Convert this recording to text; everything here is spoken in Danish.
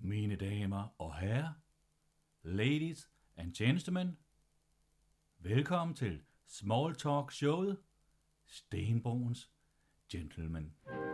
Mine damer og herrer, ladies and gentlemen, velkommen til Small Talk showet Stenbroens Gentlemen.